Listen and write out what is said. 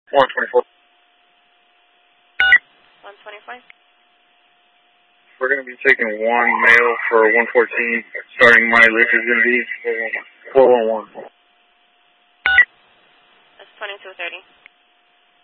124. 125. We're going to be taking one male for 114. Starting mileage is going to be 411. That's 2230.